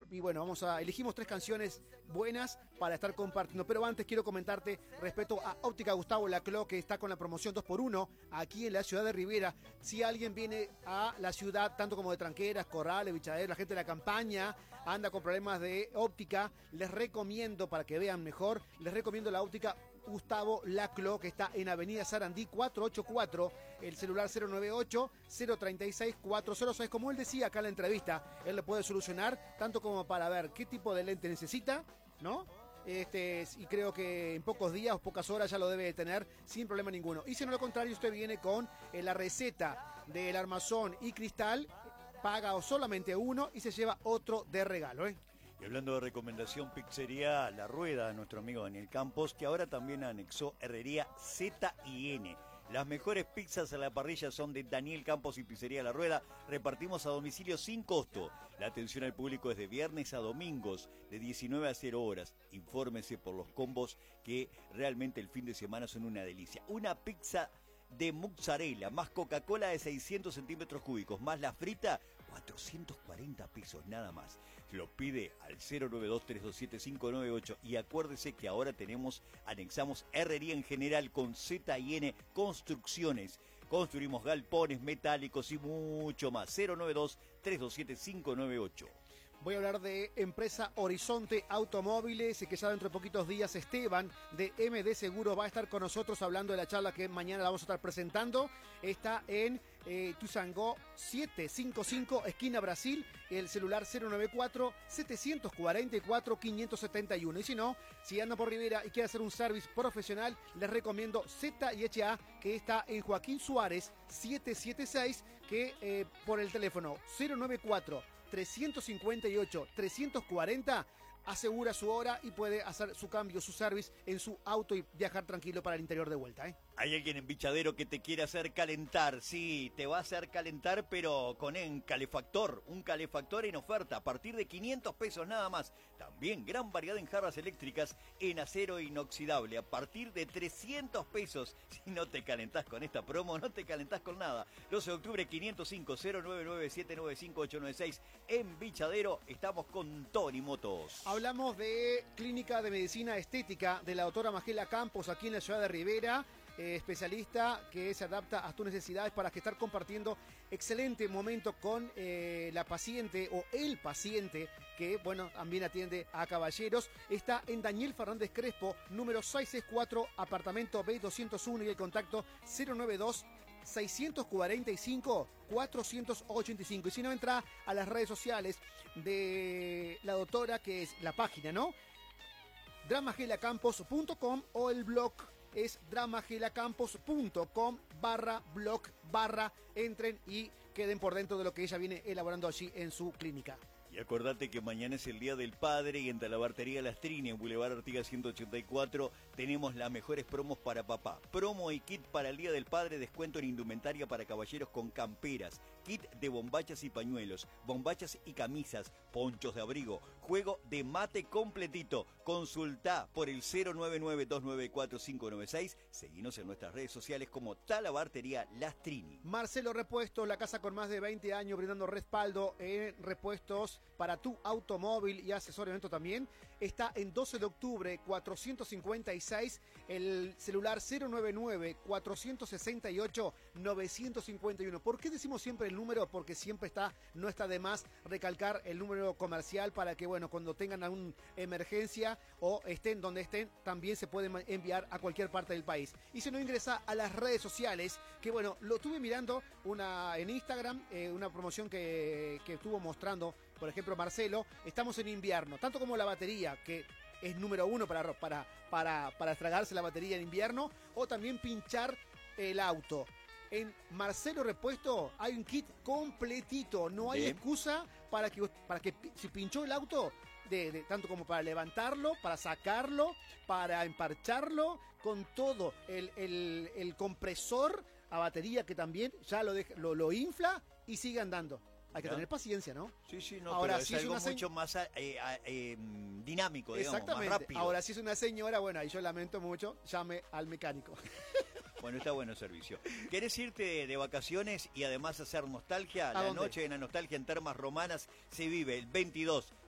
y bueno, elegimos 3 canciones buenas para estar compartiendo. Pero antes quiero comentarte respecto a Óptica Gustavo Laclau, que está con la promoción 2x1 aquí en la ciudad de Rivera. Si alguien viene a la ciudad, tanto como de Tranqueras, Corrales, Bichadero, la gente de la campaña anda con problemas de óptica, les recomiendo, para que vean mejor, les recomiendo la Óptica Gustavo Laclau, que está en Avenida Sarandí 484, el celular 098-036-406. Como él decía acá en la entrevista, él le puede solucionar tanto como para ver qué tipo de lente necesita, ¿no? Y creo que en pocos días o pocas horas ya lo debe de tener sin problema ninguno. Y si no, lo contrario, usted viene con la receta del armazón y cristal, paga solamente uno y se lleva otro de regalo, ¿eh? Y hablando de recomendación, Pizzería La Rueda, nuestro amigo Daniel Campos, que ahora también anexó Herrería Z&N. Las mejores pizzas a la parrilla son de Daniel Campos y Pizzería La Rueda. Repartimos a domicilio sin costo. La atención al público es de viernes a domingos, de 19 a 0 horas. Infórmese por los combos, que realmente el fin de semana son una delicia. Una pizza de mozzarella, más Coca-Cola de 600 centímetros cúbicos, más la frita, 440 pesos nada más. Se lo pide al 092-327-598 y acuérdese que ahora anexamos herrería en general con Z&N Construcciones. Construimos galpones metálicos y mucho más. 092-327-598. Voy a hablar de Empresa Horizonte Automóviles, que ya dentro de poquitos días Esteban de MD Seguro va a estar con nosotros hablando de la charla que mañana la vamos a estar presentando. Está en Tuzangó 755, esquina Brasil, el celular 094-744-571. Y si no, si anda por Rivera y quiere hacer un service profesional, les recomiendo Z&HA, que está en Joaquín Suárez 776, que por el teléfono 094-358-340 asegura su hora y puede hacer su cambio, su service en su auto y viajar tranquilo para el interior de vuelta, ¿eh? Hay alguien en Bichadero que te quiere hacer calentar. Sí, te va a hacer calentar, pero con un calefactor en oferta a partir de 500 pesos nada más. También gran variedad en jarras eléctricas en acero inoxidable a partir de 300 pesos. Si no te calentás con esta promo, no te calentás con nada. 12 de octubre 505-099-795-896 en Bichadero. Estamos con Tony Motos. Hablamos de Clínica de Medicina Estética de la doctora Magela Campos aquí en la ciudad de Rivera. Especialista que se adapta a tus necesidades para que estar compartiendo excelente momento con la paciente o el paciente que, bueno, también atiende a caballeros. Está en Daniel Fernández Crespo, número 664, apartamento B201, y el contacto 092-645-485. Y si no, entra a las redes sociales de la doctora, que es la página, ¿no? dramagelacampos.com, o el blog es dramagelacampos.com/blog/ entren y queden por dentro de lo que ella viene elaborando allí en su clínica. Y acordate que mañana es el Día del Padre y en Talabartería Lastrini, en Boulevard Artigas 184, tenemos las mejores promos para papá. Promo y kit para el Día del Padre, descuento en indumentaria para caballeros con camperas, kit de bombachas y pañuelos, bombachas y camisas, ponchos de abrigo, juego de mate completito. Consultá por el 099-294-596. Seguinos en nuestras redes sociales como Talabartería Lastrini. Marcelo Repuestos, la casa con más de 20 años brindando respaldo en repuestos para tu automóvil y asesoramiento también. Está en 12 de octubre 456, el celular 099-468-951. ¿Por qué decimos siempre el número? Porque siempre no está de más recalcar el número comercial para que, bueno, cuando tengan alguna emergencia o estén donde estén, también se pueden enviar a cualquier parte del país. Y si no, ingresa a las redes sociales, que bueno, lo estuve mirando en Instagram, una promoción que estuvo mostrando, por ejemplo, Marcelo. Estamos en invierno, tanto como la batería, que es número 1 para estragarse la batería en invierno, o también pinchar el auto. En Marcelo Repuesto hay un kit completito, no hay excusa para que si pinchó el auto, tanto como para levantarlo, para sacarlo, para emparcharlo, con todo el compresor a batería, que también ya lo infla y sigue andando. Hay que tener paciencia, ¿no? Sí, no, ahora, pero si es algo mucho más dinámico, digamos, más rápido. Ahora, si es una señora, bueno, ahí yo lamento mucho, llame al mecánico. Bueno, está bueno el servicio. ¿Querés irte de vacaciones y además hacer nostalgia? La noche de la nostalgia en Termas Romanas se vive el 22,